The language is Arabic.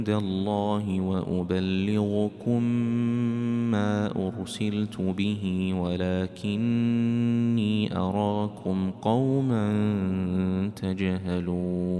الله وأبلغكم ما أرسلت به ولكني أراكم قوما تجهلون.